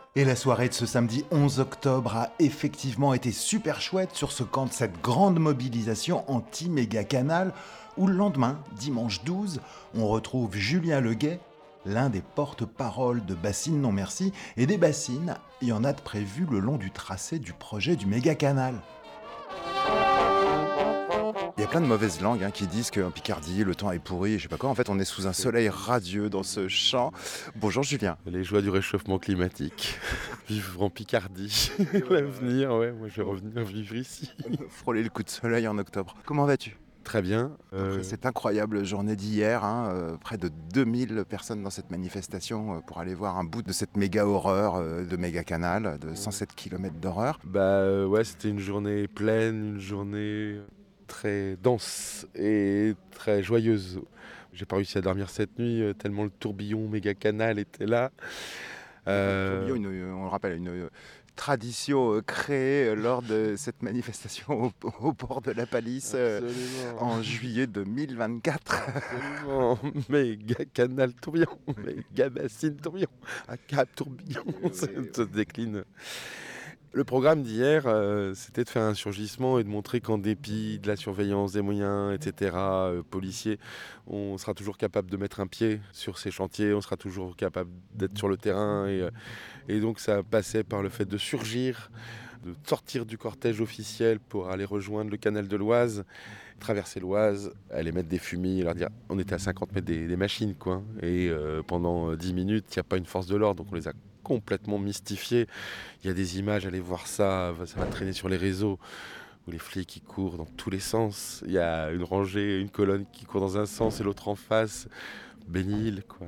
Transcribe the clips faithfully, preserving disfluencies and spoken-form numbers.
Et la soirée de ce samedi onze octobre a effectivement été super chouette sur ce camp de cette grande mobilisation anti-méga-canal où le lendemain, dimanche douze, on retrouve Julien Leguet, l'un des porte-parole de Bassines Non Merci, et des bassines, il y en a de prévues le long du tracé du projet du méga-canal. Il y a plein de mauvaises langues hein, qui disent qu'en Picardie, le temps est pourri, je sais pas quoi. En fait, on est sous un soleil radieux dans ce champ. Bonjour Julien. Les joies du réchauffement climatique. Vivre en Picardie. L'avenir, ouais, moi je vais revenir vivre ici. Frôler le coup de soleil en octobre. Comment vas-tu ? Très bien. Euh... Après cette incroyable journée d'hier, hein, euh, près de deux mille personnes dans cette manifestation euh, pour aller voir un bout de cette méga horreur euh, de méga canal de cent sept kilomètres d'horreur. Bah euh, ouais, c'était une journée pleine, une journée très dense et très joyeuse. J'ai pas réussi à dormir cette nuit euh, tellement le tourbillon méga canal était là. Euh... Le tourbillon, une, on le rappelle, une, une tradition créée lors de cette manifestation au, au port de la Palisse euh, en juillet deux mille vingt-quatre. Absolument. Méga canal tourbillon, méga bassine tourbillon, à cap tourbillon, ça se décline. Le programme d'hier, euh, c'était de faire un surgissement et de montrer qu'en dépit de la surveillance, des moyens, et cetera, euh, policiers, on sera toujours capable de mettre un pied sur ces chantiers, on sera toujours capable d'être sur le terrain. Et, euh, et donc ça passait par le fait de surgir, de sortir du cortège officiel pour aller rejoindre le canal de l'Oise, traverser l'Oise, aller mettre des fumis, leur dire on était à cinquante mètres des, des machines, quoi. Et euh, pendant dix minutes, il n'y a pas une force de l'ordre, donc on les a complètement mystifié. Il y a des images, allez voir ça, ça va traîner sur les réseaux, où les flics qui courent dans tous les sens. Il y a une rangée, une colonne qui court dans un sens et l'autre en face. Bénil, quoi.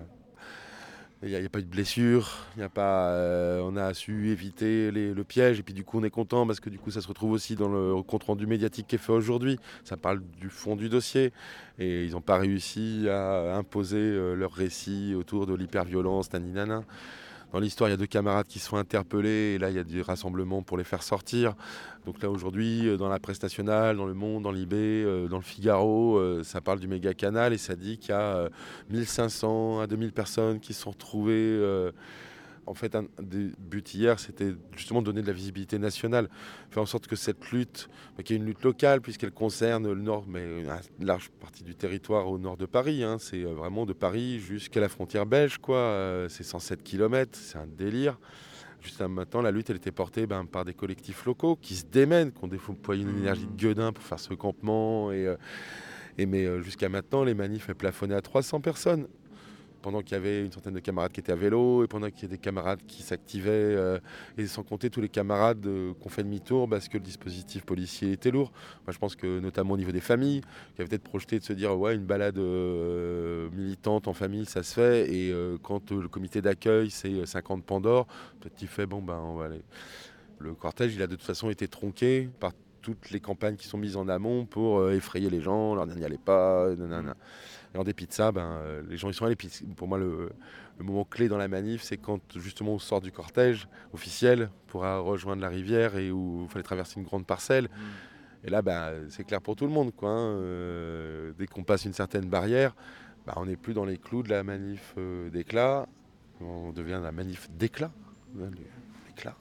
Il n'y a, a pas eu de blessure, il y a pas, euh, on a su éviter les, le piège et puis du coup on est content parce que du coup ça se retrouve aussi dans le compte rendu médiatique qui est fait aujourd'hui. Ça parle du fond du dossier et ils n'ont pas réussi à imposer euh, leur récit autour de l'hyperviolence, naninana. Dans l'histoire, il y a deux camarades qui sont interpellés et là, il y a des rassemblements pour les faire sortir. Donc là, aujourd'hui, dans la presse nationale, dans Le Monde, dans l'I B, dans le Figaro, ça parle du méga canal et ça dit qu'il y a mille cinq cents à deux mille personnes qui se sont retrouvées. En fait, un des buts hier, c'était justement de donner de la visibilité nationale, faire en sorte que cette lutte, bah, qui est une lutte locale, puisqu'elle concerne le nord, mais une large partie du territoire au nord de Paris, hein, c'est vraiment de Paris jusqu'à la frontière belge, quoi. Euh, c'est cent sept kilomètres, c'est un délire. Jusqu'à maintenant, la lutte, elle était portée ben, par des collectifs locaux qui se démènent, qui ont déployé une énergie de gueudin pour faire ce campement. Et, euh, et mais euh, jusqu'à maintenant, les manifs, elles plafonnaient à trois cents personnes. Pendant qu'il y avait une centaine de camarades qui étaient à vélo et pendant qu'il y a des camarades qui s'activaient euh, et sans compter tous les camarades euh, qui ont fait demi-tour parce que le dispositif policier était lourd. Moi, je pense que notamment au niveau des familles, qui avaient peut-être projeté de se dire ouais, une balade euh, militante en famille, ça se fait et euh, quand euh, le comité d'accueil c'est cinquante Pandore, peut-être qu'il fait bon ben on va aller. Le cortège, il a de toute façon été tronqué par toutes les campagnes qui sont mises en amont pour euh, effrayer les gens, leur dire n'y allez pas, nanana. Et en dépit de ça, ben, euh, les gens y sont allés. Puis pour moi, le, le moment clé dans la manif, c'est quand justement on sort du cortège officiel pour rejoindre la rivière et où il fallait traverser une grande parcelle. Mmh. Et là, ben, c'est clair pour tout le monde, quoi, hein. Euh, dès qu'on passe une certaine barrière, ben, on n'est plus dans les clous de la manif euh, d'éclat. On devient la manif d'éclat. L'éclat.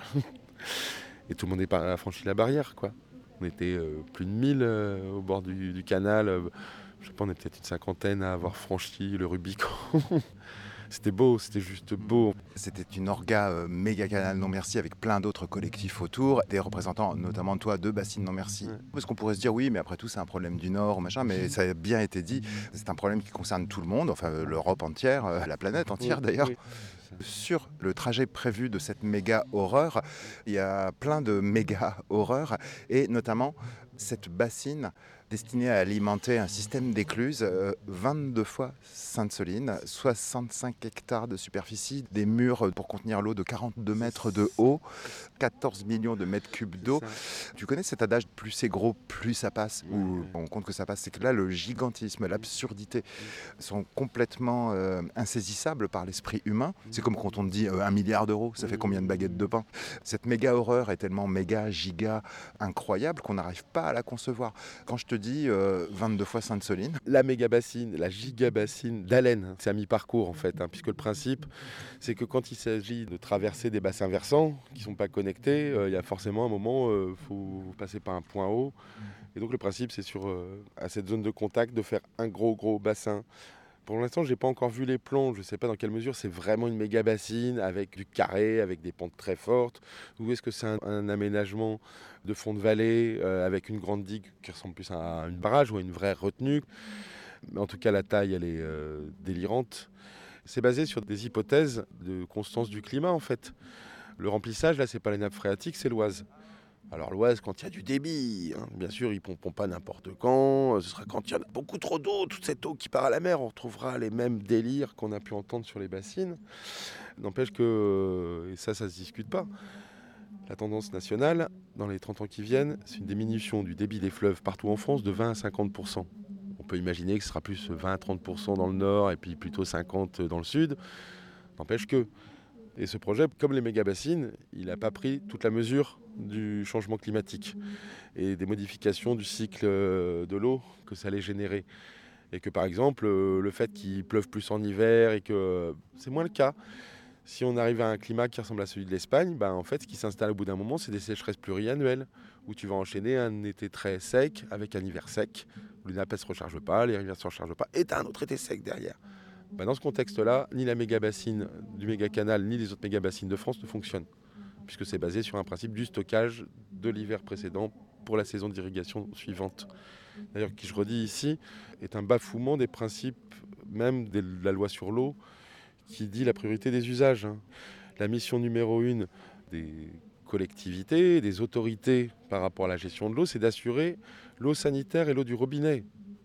Et tout le monde a franchi la barrière, quoi. On était euh, plus de mille euh, au bord du, du canal. Euh, je sais pas, on est peut-être une cinquantaine à avoir franchi le Rubicon. C'était beau, c'était juste beau. C'était une orga euh, méga canal non merci avec plein d'autres collectifs autour, des représentants, notamment toi, de Bassines non merci. Ouais. Parce qu'on pourrait se dire oui, mais après tout, c'est un problème du Nord, machin, mais ça a bien été dit. C'est un problème qui concerne tout le monde, enfin l'Europe entière, euh, la planète entière oui, d'ailleurs. Oui. Sur le trajet prévu de cette méga horreur, il y a plein de méga horreurs et notamment cette bassine destinée à alimenter un système d'écluses, euh, vingt-deux fois Sainte-Soline, soixante-cinq hectares de superficie, des murs pour contenir l'eau de quarante-deux mètres de haut, quatorze millions de mètres cubes d'eau. Tu connais cet adage « plus c'est gros, plus ça passe » où on compte que ça passe. C'est que là, le gigantisme, l'absurdité sont complètement euh, insaisissables par l'esprit humain. C'est comme quand on te dit euh, un milliard d'euros, ça fait combien de baguettes de pain ? Cette méga horreur est tellement méga, giga, incroyable qu'on n'arrive pas à la concevoir. Quand je te dis euh, vingt-deux fois Sainte-Soline. La méga bassine, la giga bassine d'Allen, c'est à mi-parcours en fait, hein, puisque le principe, c'est que quand il s'agit de traverser des bassins versants qui ne sont pas connectés, euh, il y a forcément un moment, il euh, faut passer par un point haut. Et donc le principe, c'est sur euh, à cette zone de contact de faire un gros gros bassin. Pour l'instant, je n'ai pas encore vu les plans, je ne sais pas dans quelle mesure c'est vraiment une méga bassine avec du carré, avec des pentes très fortes, ou est-ce que c'est un, un aménagement de fond de vallée euh, avec une grande digue qui ressemble plus à une barrage ou à une vraie retenue. Mais en tout cas, la taille, elle est euh, délirante. C'est basé sur des hypothèses de constance du climat, en fait. Le remplissage, là, c'est pas les nappes phréatiques, c'est l'Oise. Alors l'Oise, quand il y a du débit, hein, bien sûr, ils ne pomperont pas n'importe quand. Ce sera quand il y a beaucoup trop d'eau, toute cette eau qui part à la mer. On retrouvera les mêmes délires qu'on a pu entendre sur les bassines. N'empêche que, et ça, ça ne se discute pas, la tendance nationale, dans les trente ans qui viennent, c'est une diminution du débit des fleuves partout en France de vingt à cinquante pour cent. On peut imaginer que ce sera plus vingt à trente pour cent dans le nord et puis plutôt cinquante pour cent dans le sud. N'empêche que... Et ce projet, comme les méga-bassines, il n'a pas pris toute la mesure du changement climatique et des modifications du cycle de l'eau que ça allait générer. Et que par exemple, le fait qu'il pleuve plus en hiver et que c'est moins le cas. Si on arrive à un climat qui ressemble à celui de l'Espagne, ben en fait, ce qui s'installe au bout d'un moment, c'est des sécheresses pluriannuelles où tu vas enchaîner un été très sec avec un hiver sec où les nappes ne se rechargent pas, les rivières ne se rechargent pas et tu as un autre été sec derrière. Ben dans ce contexte-là, ni la méga-bassine du méga-canal, ni les autres méga-bassines de France ne fonctionnent, puisque c'est basé sur un principe du stockage de l'hiver précédent pour la saison d'irrigation suivante. D'ailleurs, qui je redis ici, est un bafouement des principes même de la loi sur l'eau, qui dit la priorité des usages. La mission numéro une des collectivités, des autorités par rapport à la gestion de l'eau, c'est d'assurer l'eau sanitaire et l'eau du robinet.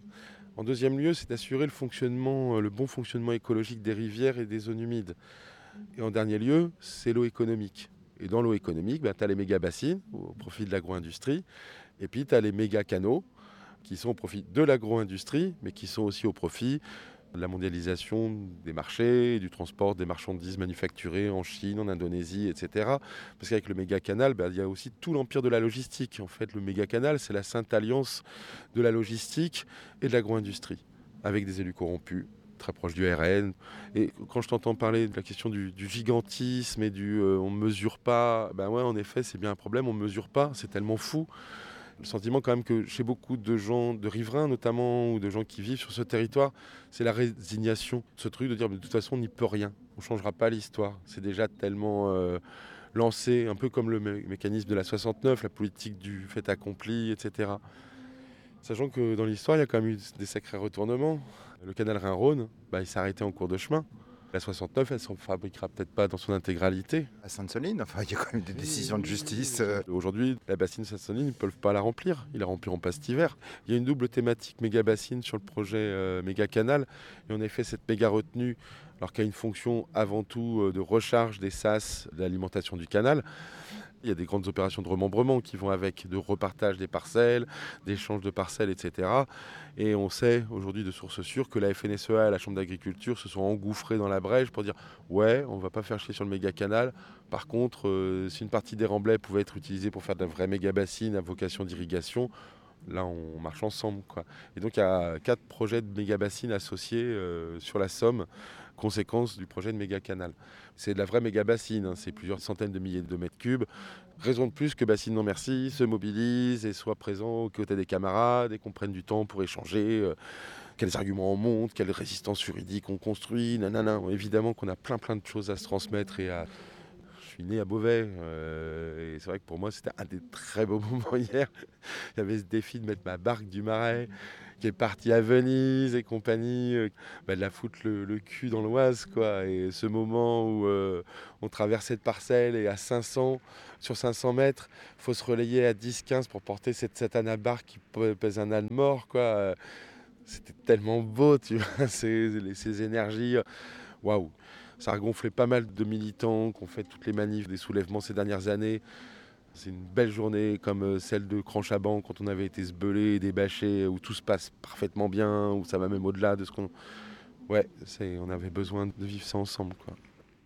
En deuxième lieu, c'est d'assurer le fonctionnement, le bon fonctionnement écologique des rivières et des zones humides. Et en dernier lieu, c'est l'eau économique. Et dans l'eau économique, ben, tu as les méga-bassines au profit de l'agro-industrie, et puis tu as les méga-canaux qui sont au profit de l'agro-industrie, mais qui sont aussi au profit de la mondialisation des marchés, du transport des marchandises manufacturées en Chine, en Indonésie, et cetera. Parce qu'avec le méga-canal, ben, il y a aussi tout l'empire de la logistique. En fait, le méga-canal, c'est la sainte alliance de la logistique et de l'agro-industrie, avec des élus corrompus, très proches du R N. Et quand je t'entends parler de la question du, du gigantisme et du euh, on ne mesure pas, ben ouais, en effet, c'est bien un problème, on ne mesure pas, c'est tellement fou. Le sentiment quand même que chez beaucoup de gens, de riverains notamment, ou de gens qui vivent sur ce territoire, c'est la résignation, ce truc de dire de toute façon on n'y peut rien, on ne changera pas l'histoire. C'est déjà tellement euh, lancé, un peu comme le mé- mécanisme de la soixante-neuf, la politique du fait accompli, et cetera. Sachant que dans l'histoire, il y a quand même eu des sacrés retournements. Le canal Rhin-Rhône, bah, il s'est arrêté en cours de chemin. La soixante-neuf, elle ne se fabriquera peut-être pas dans son intégralité. À Sainte-Soline, enfin, il y a quand même des décisions de justice. euh. Aujourd'hui, la bassine Sainte-Soline, ils ne peuvent pas la remplir. Ils la rempliront pas cet hiver. Il y a une double thématique méga-bassine sur le projet euh, méga-canal. Et en effet, cette méga-retenue, alors qu'elle a une fonction avant tout euh, de recharge des sas, de l'alimentation du canal, il y a des grandes opérations de remembrement qui vont avec, de repartage des parcelles, d'échange de parcelles, et cetera. Et on sait aujourd'hui de sources sûres que la F N S E A et la Chambre d'agriculture se sont engouffrés dans la brèche pour dire « ouais, on ne va pas faire chier sur le méga-canal. Par contre, euh, si une partie des remblais pouvait être utilisée pour faire de la vraie méga-bassine à vocation d'irrigation, là, on marche ensemble, quoi. » Et donc, il y a quatre projets de méga-bassines associés euh, sur la Somme, conséquence du projet de méga-canal. C'est de la vraie méga-bassine, hein, c'est plusieurs centaines de milliers de mètres cubes. Raison de plus que Bassine Non Merci se mobilise et soit présent aux côtés des camarades et qu'on prenne du temps pour échanger. Euh, quels arguments on monte, quelle résistance juridique on construit, nanana. Évidemment qu'on a plein plein de choses à se transmettre et à... Je suis né à Beauvais euh, et c'est vrai que pour moi c'était un des très beaux moments hier. Il y avait ce défi de mettre ma barque du Marais qui est partie à Venise et compagnie, euh, bah, de la foutre le, le cul dans l'Oise, quoi. Et ce moment où euh, on traverse cette parcelle et à cinq cents, sur cinq cents mètres, il faut se relayer à dix quinze pour porter cette satana barque qui pèse un âne mort, quoi. C'était tellement beau, tu vois, ces, ces énergies. Waouh! Ça a gonflé pas mal de militants qui ont fait toutes les manifs des soulèvements ces dernières années. C'est une belle journée comme celle de Cranchaban quand on avait été se beuler et débâché, où tout se passe parfaitement bien, où ça va même au-delà de ce qu'on... Ouais, c'est, on avait besoin de vivre ça ensemble, quoi.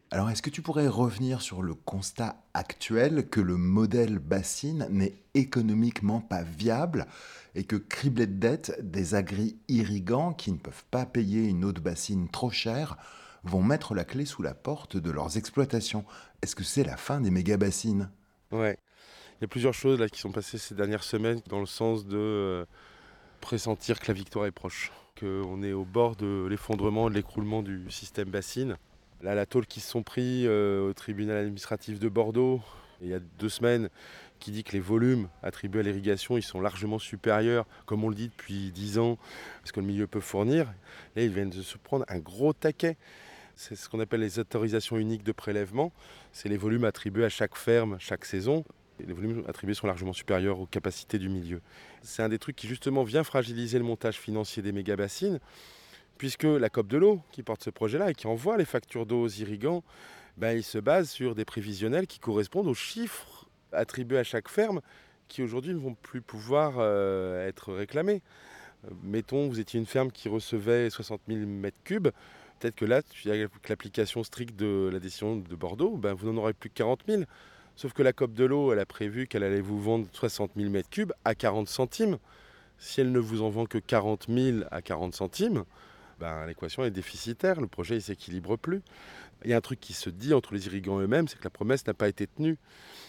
Alors, est-ce que tu pourrais revenir sur le constat actuel que le modèle bassine n'est économiquement pas viable et que, criblés de dettes, des agri-irrigants qui ne peuvent pas payer une eau de bassine trop chère vont mettre la clé sous la porte de leurs exploitations? Est-ce que c'est la fin des méga-bassines? Ouais, il y a plusieurs choses là qui sont passées ces dernières semaines dans le sens de euh, pressentir que la victoire est proche, qu'on est au bord de l'effondrement, de l'écroulement du système bassine. Là, la tôle qui se sont pris euh, au tribunal administratif de Bordeaux, il y a deux semaines, qui dit que les volumes attribués à l'irrigation, ils sont largement supérieurs, comme on le dit depuis dix ans, à ce que le milieu peut fournir. Là, ils viennent de se prendre un gros taquet. C'est ce qu'on appelle les autorisations uniques de prélèvement. C'est les volumes attribués à chaque ferme, chaque saison. Et les volumes attribués sont largement supérieurs aux capacités du milieu. C'est un des trucs qui justement vient fragiliser le montage financier des méga-bassines, puisque la COP de l'eau, qui porte ce projet-là et qui envoie les factures d'eau aux irrigants, ben, il se base sur des prévisionnels qui correspondent aux chiffres attribués à chaque ferme, qui aujourd'hui ne vont plus pouvoir euh, être réclamés. Euh, mettons, vous étiez une ferme qui recevait soixante mille mètres cubes, peut-être que là, avec l'application stricte de la décision de Bordeaux, ben, vous n'en aurez plus que quarante mille. Sauf que la COP de l'eau, elle a prévu qu'elle allait vous vendre soixante mille mètres cubes à quarante centimes. Si elle ne vous en vend que quarante mille à quarante centimes, ben, l'équation est déficitaire, le projet ne s'équilibre plus. Il y a un truc qui se dit entre les irrigants eux-mêmes, c'est que la promesse n'a pas été tenue.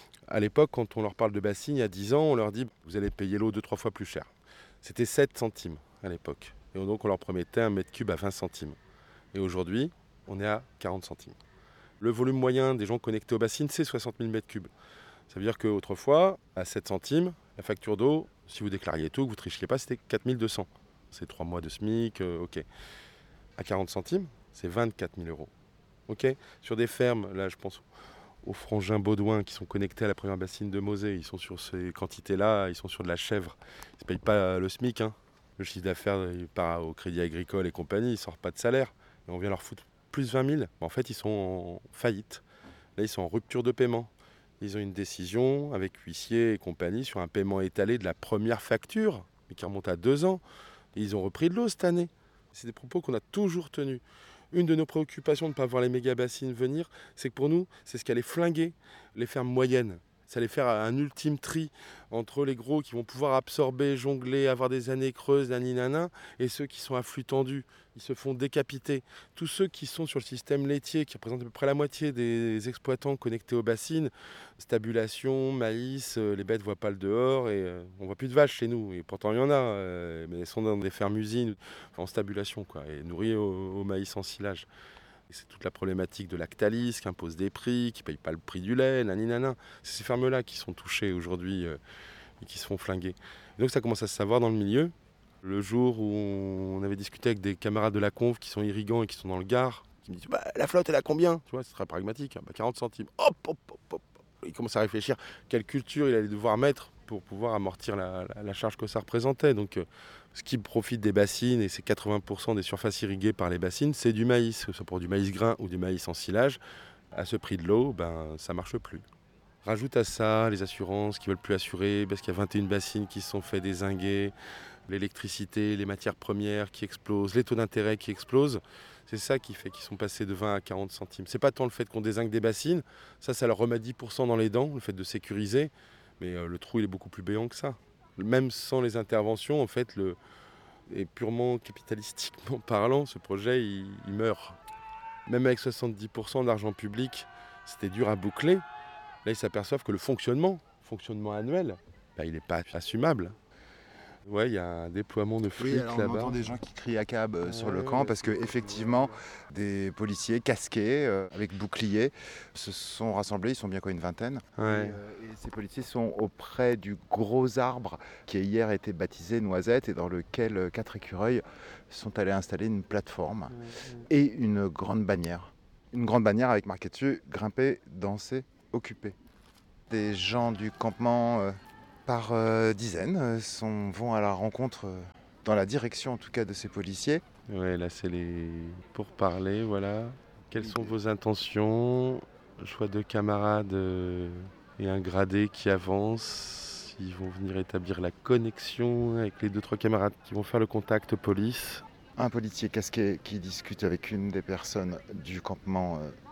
À l'époque, quand on leur parle de bassines, il y a dix ans, on leur dit vous allez payer l'eau deux trois fois plus cher. C'était sept centimes à l'époque. Et donc on leur promettait un mètre cube à vingt centimes. Et aujourd'hui, on est à quarante centimes. Le volume moyen des gens connectés aux bassines, c'est soixante mille mètres cubes. Ça veut dire qu'autrefois, à sept centimes, la facture d'eau, si vous déclariez tout, que vous ne trichiez pas, c'était quatre mille deux cents. C'est trois mois de SMIC, euh, ok. À quarante centimes, c'est vingt-quatre mille euros. Ok. Sur des fermes, là je pense aux frangins Baudouin qui sont connectés à la première bassine de Mosée, ils sont sur ces quantités-là, ils sont sur de la chèvre. Ils ne payent pas le SMIC, hein. Le chiffre d'affaires, il part au Crédit Agricole et compagnie, ils ne sortent pas de salaire. Et on vient leur foutre plus vingt mille. En fait, ils sont en faillite. Là, ils sont en rupture de paiement. Ils ont une décision avec huissier et compagnie sur un paiement étalé de la première facture, mais qui remonte à deux ans. Et ils ont repris de l'eau cette année. C'est des propos qu'on a toujours tenus. Une de nos préoccupations de ne pas voir les méga-bassines venir, c'est que pour nous, c'est ce qui allait flinguer les fermes moyennes. Ça allait faire un ultime tri entre les gros qui vont pouvoir absorber, jongler, avoir des années creuses, naninana, et ceux qui sont à flux tendu, ils se font décapiter. Tous ceux qui sont sur le système laitier, qui représentent à peu près la moitié des exploitants connectés aux bassines, stabulation, maïs, euh, les bêtes ne voient pas le dehors, et euh, on ne voit plus de vaches chez nous. Et pourtant, il y en a, euh, mais elles sont dans des fermes-usines, enfin, en stabulation, quoi, et nourries au, au maïs en silage. Et c'est toute la problématique de Lactalis qui impose des prix, qui ne paye pas le prix du lait, naninana. C'est ces fermes-là qui sont touchées aujourd'hui euh, et qui se font flinguer. Et donc ça commence à se savoir dans le milieu. Le jour où on avait discuté avec des camarades de la conf qui sont irrigants et qui sont dans le Gard, qui me disent bah, la flotte elle a combien? Tu vois, c'est très pragmatique, hein, bah, quarante centimes. Hop, hop, hop, hop. Il commence à réfléchir quelle culture il allait devoir mettre pour pouvoir amortir la, la, la charge que ça représentait. Donc euh, ce qui profite des bassines, et c'est quatre-vingts pour cent des surfaces irriguées par les bassines, c'est du maïs, que ce soit pour du maïs grain ou du maïs en silage. À ce prix de l'eau, ben, ça ne marche plus. Rajoute à ça les assurances qui ne veulent plus assurer, parce qu'il y a vingt et une bassines qui se sont fait dézinguer, l'électricité, les matières premières qui explosent, les taux d'intérêt qui explosent. C'est ça qui fait qu'ils sont passés de vingt à quarante centimes. C'est pas tant le fait qu'on dézingue des bassines, ça, ça leur remet dix pour cent dans les dents, le fait de sécuriser, mais euh, le trou il est beaucoup plus béant que ça. Même sans les interventions, en fait, le, et purement capitalistiquement parlant, ce projet, il, il meurt. Même avec soixante-dix pour cent d'argent public, c'était dur à boucler. Là, ils s'aperçoivent que le fonctionnement, fonctionnement annuel, bah, il n'est pas assumable. Ouais, il y a un déploiement de flics oui, alors là-bas. on entend des gens qui crient à cab euh, sur le camp parce que effectivement, des policiers casqués euh, avec boucliers se sont rassemblés. Ils sont bien quoi, une vingtaine. Ouais. Et, euh, et ces policiers sont auprès du gros arbre qui a hier été baptisé Noisette et dans lequel euh, quatre écureuils sont allés installer une plateforme ouais, et une grande bannière. Une grande bannière avec marqué dessus grimper, danser, occuper. Des gens du campement euh, par euh, dizaines euh, sont, vont à la rencontre, euh, dans la direction en tout cas de ces policiers. Ouais, là c'est les pourparlers, voilà. Quelles sont vos intentions? Choix de camarades euh, et un gradé qui avance. Ils vont venir établir la connexion avec les deux trois camarades qui vont faire le contact police. Un policier casqué qui discute avec une des personnes du campement euh,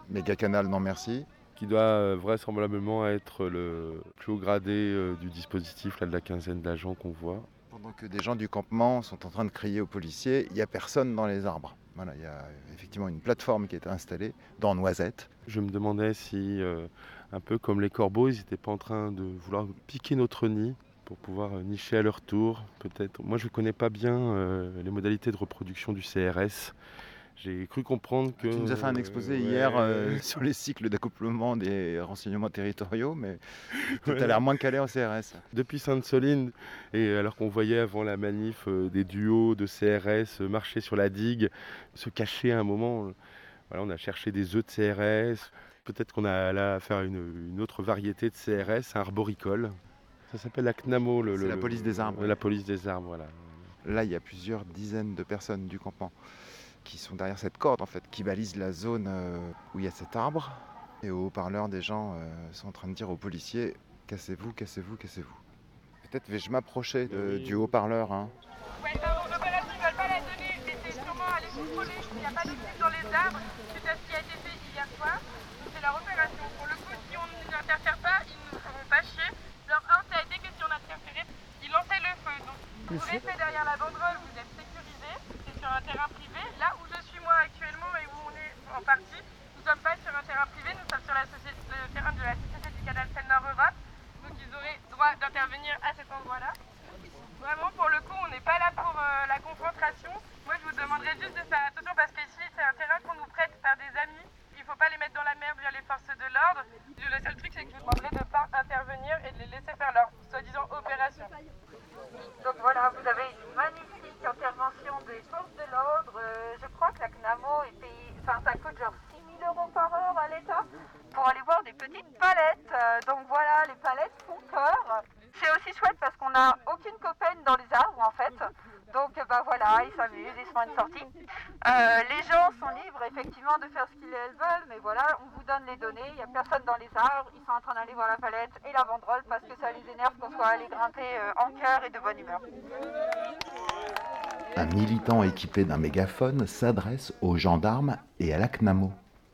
Méga Canal, non merci. Qui doit euh, vraisemblablement être le plus haut gradé euh, du dispositif là, de la quinzaine d'agents qu'on voit. Pendant que des gens du campement sont en train de crier aux policiers, il n'y a personne dans les arbres. Voilà, il y a effectivement une plateforme qui est installée dans Noisette. Je me demandais si, euh, un peu comme les corbeaux, ils n'étaient pas en train de vouloir piquer notre nid pour pouvoir nicher à leur tour, peut-être. Moi, je ne connais pas bien euh, les modalités de reproduction du C R S. J'ai cru comprendre que... Tu nous as fait un exposé euh, hier ouais. euh, sur les cycles d'accouplement des renseignements territoriaux, mais tu ouais. as l'air moins calé en C R S. Depuis Sainte-Soline, et alors qu'on voyait avant la manif euh, des duos de C R S euh, marcher sur la digue, se cacher à un moment, euh, voilà, on a cherché des œufs de C R S, peut-être qu'on a là à faire une, une autre variété de C R S, un arboricole. Ça s'appelle la C N A M O. Le, C'est le, la police des arbres. La police des arbres, voilà. Là, il y a plusieurs dizaines de personnes du campement qui sont derrière cette corde en fait, qui balise la zone où il y a cet arbre. Et au haut-parleur, des gens euh, sont en train de dire aux policiers « Cassez-vous, cassez-vous, cassez-vous ». Peut-être vais-je m'approcher de, du haut-parleur. Hein. Ouais, pardon, l'opération ne va pas la donner, c'était sûrement aller contrôler s'il n'y a pas de fil dans les arbres, c'est à ce qui a été fait hier soir. Donc c'est leur opération. Pour le coup, si on n'interfère pas, ils ne nous feront pas chier. Leur un, ça a été que si on interférait, ils lançaient le feu. Donc vous restez derrière la banderole, vous êtes sécurisés, c'est sur un terrain privé. Là où je suis moi actuellement et où on est en partie, nous ne sommes pas sur un terrain privé, nous sommes sur la société, le terrain de la Société du Canal Seine-Nord-Europe. Donc ils auraient droit d'intervenir à cet endroit-là. Vraiment, pour le coup, on n'est pas là pour euh, la confrontation. Moi, je vous demanderais juste de faire attention parce qu'ici, c'est un terrain qu'on nous prête par des amis. Il ne faut pas les mettre dans la merde via les forces de l'ordre. Le seul truc, c'est que je vous demanderais de ne pas intervenir et de les laisser faire leur soi-disant opération. Donc voilà, vous avez une magnifique intervention des forces de l'ordre. Euh, je crois que la C N A M O est payée, enfin, ça coûte genre six mille euros par heure à l'État pour aller voir des petites palettes. Euh, donc voilà, les palettes font peur. C'est aussi chouette parce qu'on n'a aucune copaine dans les arbres en fait. Donc bah voilà, ils s'amusent, ils se font une sortie. Euh, les gens sont libres effectivement de faire ce qu'ils veulent, mais voilà, on vous donne les données, il n'y a personne dans les arbres, ils sont en train d'aller voir la palette et la banderole parce que ça les énerve qu'on soit allé grimper euh, en cœur et de bonne humeur. Un militant équipé d'un mégaphone s'adresse aux gendarmes et à la C N A M O.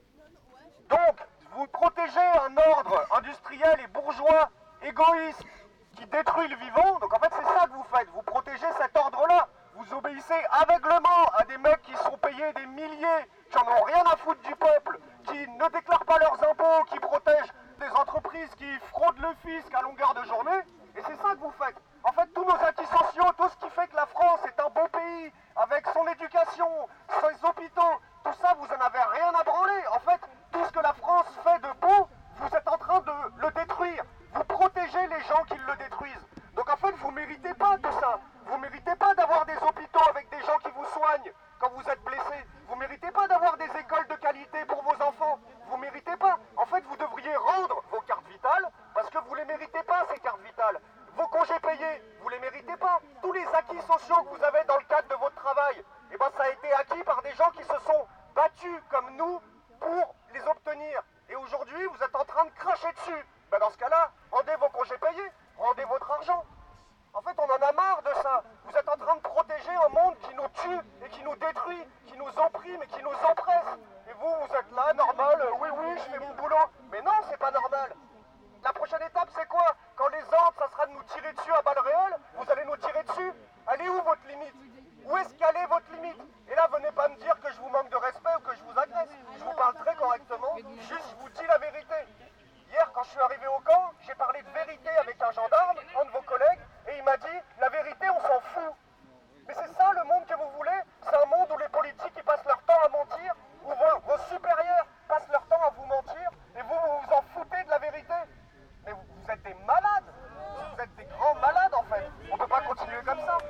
Donc, vous protégez un ordre industriel et bourgeois égoïste qui détruit le vivant, donc en fait c'est ça que vous faites, vous protégez cet ordre-là, vous obéissez aveuglement à des mecs qui sont payés des milliers, qui en ont rien à foutre du peuple, qui ne déclarent pas leurs impôts, qui protègent des entreprises qui fraudent le fisc à longueur de journée, et c'est ça que vous faites. En fait, tous nos acquis sociaux, tout ce qui fait que la France est un beau pays, avec son éducation, ses hôpitaux, tout ça, vous en avez rien à branler. En fait, tout ce que la France fait de beau, vous êtes en train de le détruire. Vous protégez les gens qui le détruisent. Donc en fait, vous ne méritez pas tout ça. Vous ne méritez pas d'avoir des hôpitaux avec des gens qui vous soignent quand vous êtes blessés. Vous ne méritez pas d'avoir des écoles de qualité pour vos enfants. Vous ne méritez pas. En fait, vous devriez rendre vos cartes vitales parce que vous ne les méritez pas, ces cartes vitales. Vos congés payés, vous ne les méritez pas. Tous les acquis sociaux que vous avez dans le cadre de votre travail, eh ben, ça a été acquis par des gens qui se sont battus comme nous pour les obtenir. Et aujourd'hui, vous êtes en train de cracher dessus. Ben, dans ce cas-là, rendez vos congés payés, rendez votre argent. En fait, on en a marre de ça. Vous êtes en train de protéger un monde qui nous tue et qui nous détruit, qui nous opprime et qui nous oppresse. Et vous, vous êtes là, normal, euh, oui, oui, je fais mon boulot. Mais non, c'est pas normal. La prochaine étape, c'est quoi? Quand les ordres, ça sera de nous tirer dessus à balles réelles, vous allez nous tirer dessus. Elle est où votre limite? Où est-ce qu'elle est votre limite? Et là, venez pas me dire que je vous manque de respect ou que je vous agresse. Je vous parle très correctement, juste je vous dis la vérité. Hier, quand je suis arrivé au camp, j'ai parlé de vérité avec un gendarme, un de vos collègues, et il m'a dit, la vérité, on s'en fout. Mais c'est ça le monde que vous voulez? C'est un monde où les politiques ils passent leur temps à mentir, où vos, vos supérieurs passent leur temps à vous mentir, et vous, vous vous en foutez de la vérité. Mais vous, vous êtes des malades. Vous êtes des grands malades, en fait. On peut pas continuer comme ça.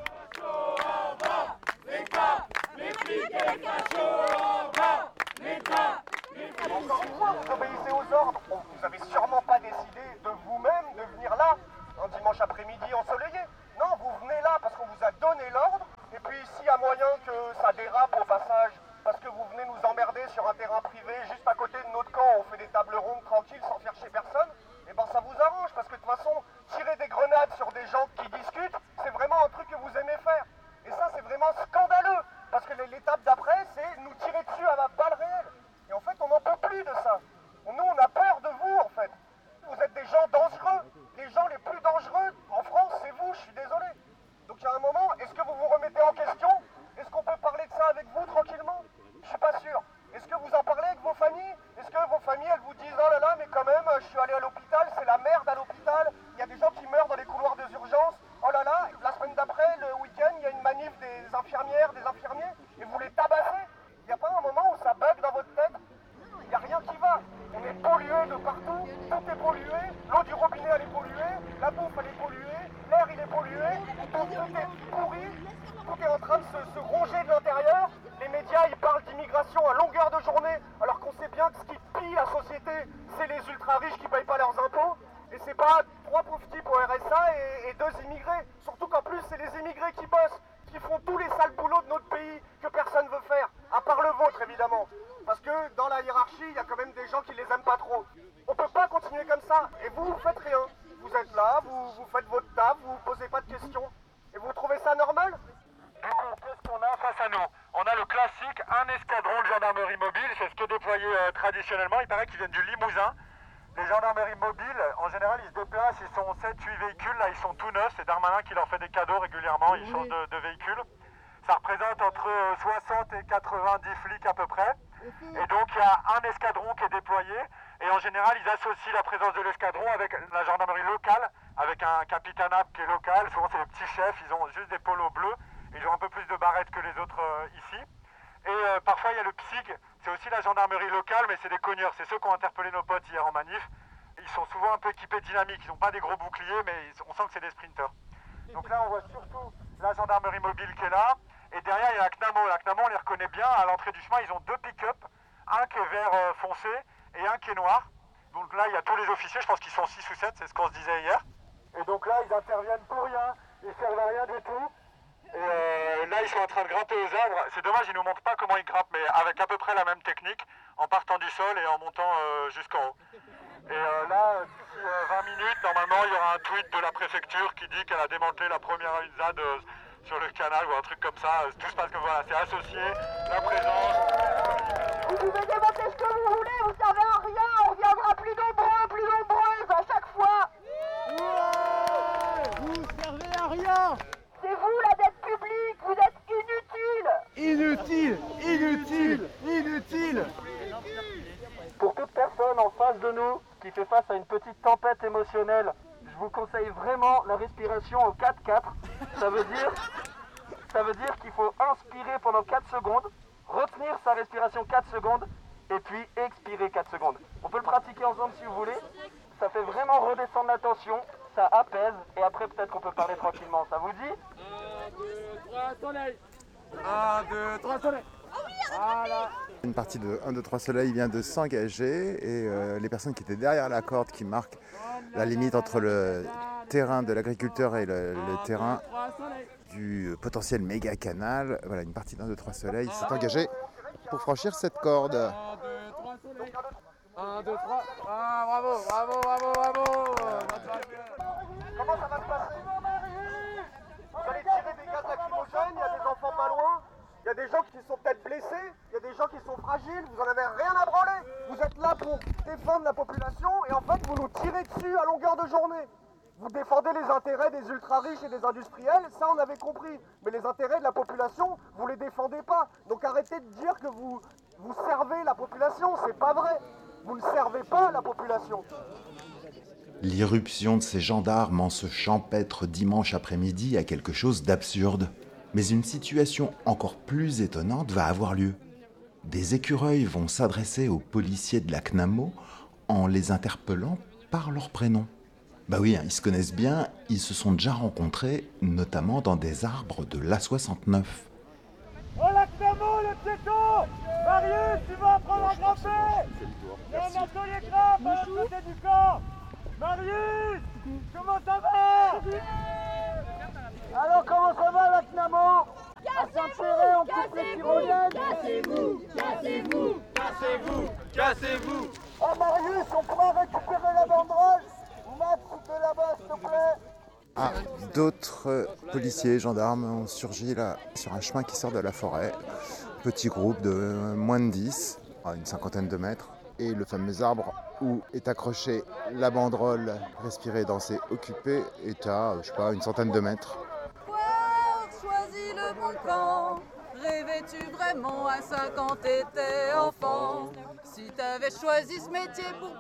Encore une fois, vous obéissez aux ordres. Vous avez sûrement pas décidé de vous-même de venir là, un dimanche après-midi ensoleillé. Non, vous venez là parce qu'on vous a donné l'ordre, et puis s'il y a moyen que ça dérape au passage, parce que vous venez nous emmerder sur un terrain privé, juste à côté de notre camp, on fait des tables rondes tranquilles sans faire chez personne, et ben ça vous arrange, parce que de toute façon, tirer des grenades sur des gens qui discutent, c'est vraiment un truc que vous aimez faire. Et ça, c'est vraiment scandaleux, parce que l'étape d'après, c'est nous tirer dessus à la balle réelle. Et en fait, on n'en peut plus de ça. c'est les ultra-riches qui payent pas leurs impôts. Et c'est pas trois pauvres types au R S A et, et deux immigrés. Surtout qu'en plus, c'est les immigrés qui bossent, qui font tous les sales boulots de notre pays que personne veut faire, à part le vôtre évidemment. Parce que dans la hiérarchie, il y a quand même des gens qui les aiment pas trop. On peut pas continuer comme ça. Et vous, vous faites rien. Vous êtes là, vous, vous faites votre taf, vous vous posez pas de questions. Et vous trouvez ça normal? Du coup, qu'est-ce qu'on a face à nous? On a le classique, un escadron de gendarmerie mobile, c'est ce qui est déployé euh, traditionnellement. Il paraît qu'ils viennent du Limousin. Les gendarmeries mobiles, en général, ils se déplacent, ils sont sept huit véhicules, là ils sont tout neufs, c'est Darmanin qui leur fait des cadeaux régulièrement, ils changent de, de véhicules. Ça représente entre soixante et quatre-vingt-dix flics à peu près. Et donc il y a un escadron qui est déployé, et en général ils associent la présence de l'escadron avec la gendarmerie locale, avec un capitaine qui est local, souvent c'est les petits chefs, ils ont juste des polos bleus, ils ont un peu plus de barrettes que les autres euh, ici. Et euh, parfois il y a le P S I G, c'est aussi la gendarmerie locale, mais c'est des cogneurs, c'est ceux qui ont interpellé nos potes hier en manif. Ils sont souvent un peu équipés dynamiques, ils n'ont pas des gros boucliers, mais ils, on sent que c'est des sprinters. Donc là on voit surtout la gendarmerie mobile qui est là, et derrière il y a la C N A M O. La C N A M O on les reconnaît bien, à l'entrée du chemin ils ont deux pick-up, un qui est vert euh, foncé et un qui est noir. Donc là il y a tous les officiers, je pense qu'ils sont six ou sept, c'est ce qu'on se disait hier. Et donc là ils interviennent pour rien, ils servent à rien du tout. Et euh, là, ils sont en train de grimper aux arbres. C'est dommage, ils ne nous montrent pas comment ils grimpent, mais avec à peu près la même technique, en partant du sol et en montant euh, jusqu'en haut. Et euh, là, d'ici euh, vingt minutes, normalement, il y aura un tweet de la préfecture qui dit qu'elle a démantelé la première U Z A D euh, sur le canal ou un truc comme ça. Tout se passe que voilà, c'est associé, la présence. Vous pouvez démonter ce que vous voulez, vous servez à rien, on reviendra plus nombreux, plus nombreuses à chaque fois. Ouais, vous servez à rien. C'est vous la dette publique, vous êtes inutile. Inutile, inutile, inutile. Pour toute personne en face de nous qui fait face à une petite tempête émotionnelle, je vous conseille vraiment la respiration au quatre quatre. Ça veut dire, ça veut dire qu'il faut inspirer pendant quatre secondes, retenir sa respiration quatre secondes et puis expirer quatre secondes. On peut le pratiquer ensemble si vous voulez. Ça fait vraiment redescendre la tension, ça apaise et après peut-être qu'on peut parler tranquillement. Ça vous dit? un, deux, trois, soleil. un, deux, trois, soleil. Voilà. Une partie de un, deux, trois soleil vient de s'engager et euh, les personnes qui étaient derrière la corde qui marquent la limite entre le terrain de l'agriculteur et le, le terrain du potentiel méga canal, voilà, une partie d'un, deux, trois soleil s'est engagée pour franchir cette corde. un, deux, trois, soleil. un, deux, trois. Ah, bravo, bravo, bravo, bravo. Comment ça va se passer? Vous allez tirer des gaz lacrymogènes, il y a des enfants pas loin, il y a des gens qui sont peut-être blessés, il y a des gens qui sont fragiles, vous en avez rien à branler. Vous êtes là pour défendre la population et en fait vous nous tirez dessus à longueur de journée. Vous défendez les intérêts des ultra-riches et des industriels, ça on avait compris. Mais les intérêts de la population, vous les défendez pas. Donc arrêtez de dire que vous, vous servez la population, c'est pas vrai. Vous ne servez pas la population. L'irruption de ces gendarmes en ce champêtre dimanche après-midi a quelque chose d'absurde. Mais une situation encore plus étonnante va avoir lieu. Des écureuils vont s'adresser aux policiers de la C N A M O en les interpellant par leur prénom. Bah oui, hein, ils se connaissent bien, ils se sont déjà rencontrés, notamment dans des arbres de l'A soixante-neuf. Oh la C N A M O, les piétons! Marius, tu vas apprendre à grimper! Il y a un atelier grimpe à l'autre côté du camp! Marius! Comment ça va? Alors comment ça va la C N A M O? À Saint-Péret, on coupe les pyrogènes. Cassez-vous, cassez-vous, Cassez-vous! Cassez-vous! Oh Marius, on pourra récupérer la banderole? Max, tu peux là-bas, s'il te plaît? Ah, d'autres policiers, gendarmes ont surgi là sur un chemin qui sort de la forêt. Petit groupe de moins de dix, à une cinquantaine de mètres. Et le fameux arbre où est accrochée la banderole « Respirer, danser, occuper » est à, je sais pas, une centaine de mètres. Pourquoi choisis le bon camp? Rêvais-tu vraiment à ça quand t'étais enfant? Si t'avais choisi ce métier pour